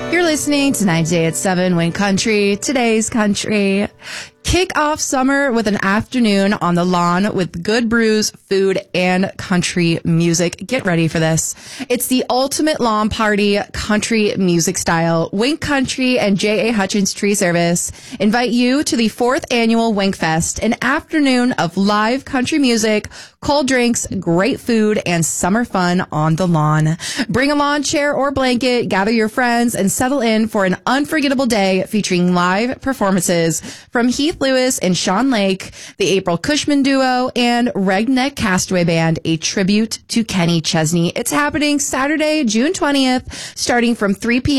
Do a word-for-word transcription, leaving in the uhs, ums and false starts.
You're listening to Night Day at seven, Win Country, today's country. Kick off summer with an afternoon on the lawn with good brews, food, and country music. Get ready for this. It's the ultimate lawn party country music style. Wink Country and J A. Hutchins Tree Service invite you to the fourth annual Wink Fest, an afternoon of live country music, cold drinks, great food, and summer fun on the lawn. Bring a lawn chair or blanket, gather your friends, and settle in for an unforgettable day featuring live performances from Heath Lewis and Sean Lake, the April Cushman Duo, and Regneck Castaway Band, a tribute to Kenny Chesney. It's happening Saturday, June twentieth, starting from three p.m.